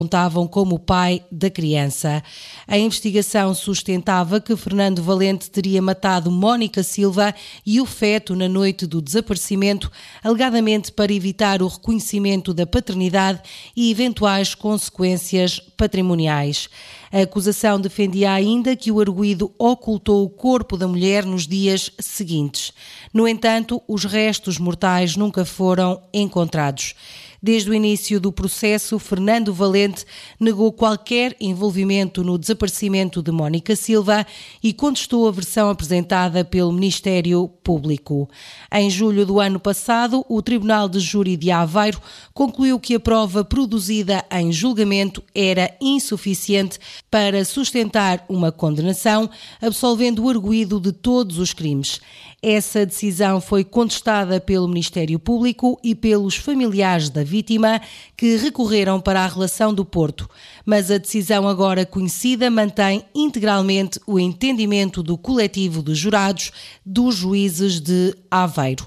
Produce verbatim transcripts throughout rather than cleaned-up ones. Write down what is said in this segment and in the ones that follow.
contavam como pai da criança. A investigação sustentava que Fernando Valente teria matado Mónica Silva e o feto na noite do desaparecimento, alegadamente para evitar o reconhecimento da paternidade e eventuais consequências patrimoniais. A acusação defendia ainda que o arguido ocultou o corpo da mulher nos dias seguintes. No entanto, os restos mortais nunca foram encontrados. Desde o início do processo, Fernando Valente negou qualquer envolvimento no desaparecimento de Mónica Silva e contestou a versão apresentada pelo Ministério Público. Em julho do ano passado, o Tribunal de Júri de Aveiro concluiu que a prova produzida em julgamento era insuficiente para sustentar uma condenação, absolvendo o arguido de todos os crimes. Essa decisão foi contestada pelo Ministério Público e pelos familiares da vítima, que recorreram para a relação do Porto. Mas a decisão agora conhecida mantém integralmente o entendimento do coletivo de jurados dos juízes de Aveiro.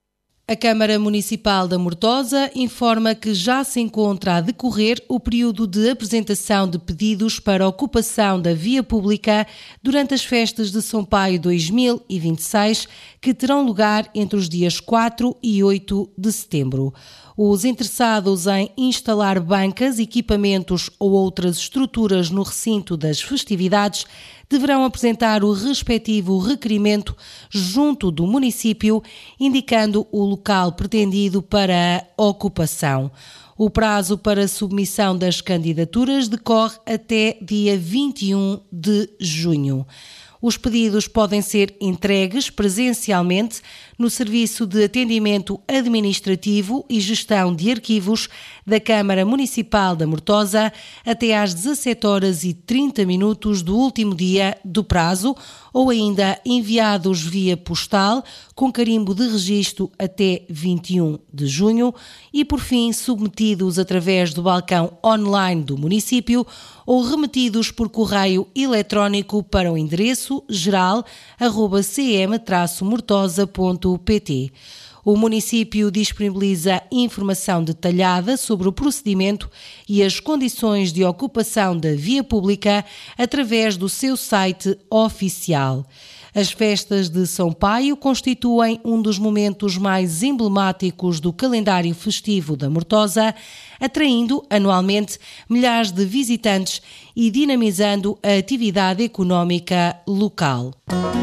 A Câmara Municipal da Mortosa informa que já se encontra a decorrer o período de apresentação de pedidos para ocupação da via pública durante as festas de São Paio dois mil e vinte e seis, que terão lugar entre os dias quatro e oito de setembro. Os interessados em instalar bancas, equipamentos ou outras estruturas no recinto das festividades deverão apresentar o respectivo requerimento junto do município, indicando o local pretendido para a ocupação. O prazo para submissão das candidaturas decorre até dia vinte e um de junho. Os pedidos podem ser entregues presencialmente no Serviço de Atendimento Administrativo e Gestão de Arquivos da Câmara Municipal da Mortosa até às dezassete horas e trinta minutos do último dia do prazo, ou ainda enviados via postal com carimbo de registro até vinte e um de junho e, por fim, submetidos através do balcão online do município ou remetidos por correio eletrónico para o endereço geral arroba c m traço mortosa ponto p t. O município disponibiliza informação detalhada sobre o procedimento e as condições de ocupação da via pública através do seu site oficial. As festas de São Paio constituem um dos momentos mais emblemáticos do calendário festivo da Mortosa, atraindo anualmente milhares de visitantes e dinamizando a atividade económica local.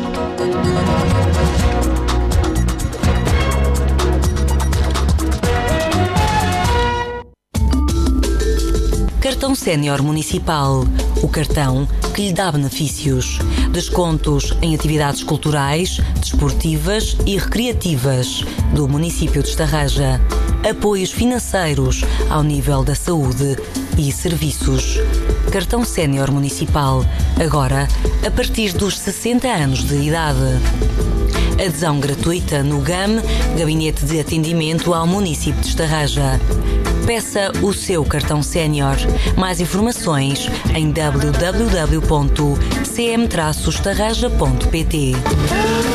Cartão Sénior Municipal, o cartão que lhe dá benefícios. Descontos em atividades culturais, desportivas e recreativas do município de Estarreja. Apoios financeiros ao nível da saúde e serviços. Cartão Sénior Municipal, agora a partir dos sessenta anos de idade. Adesão gratuita no G A M, Gabinete de Atendimento ao Município de Estarreja. Peça o seu cartão sénior. Mais informações em w w w ponto c m traço estarreja ponto p t.